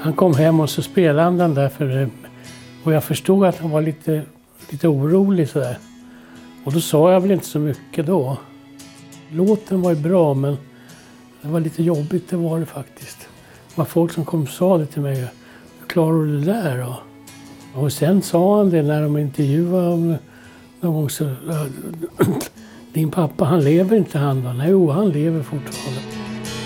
Han kom hem och så spelade han den där och jag förstod att han var lite orolig sådär. Och då sa jag väl inte så mycket då. Låten var ju bra, men det var lite jobbigt, det var det faktiskt. Det var folk som kom och sa det till mig. Hur klarar du det där då? Och sen sa han det när de intervjuade om någon gång så... Din pappa, han lever inte han va? Nej, han lever fortfarande.